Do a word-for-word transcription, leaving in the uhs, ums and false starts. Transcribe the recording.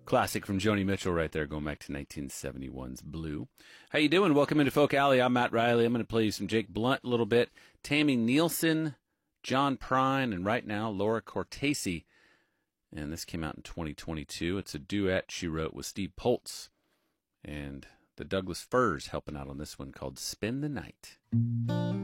Classic from Joni Mitchell right there, going back to nineteen seventy-one's Blue. How you doing? Welcome into Folk Alley. I'm Matt Riley. I'm going to play you some Jake Blunt a little bit, Tammy Nielsen, John Prine, and right now Laura Cortese. And this came out in twenty twenty-two. It's a duet she wrote with Steve Poltz. And the Douglas Firs helping out on this one called Spend the Night.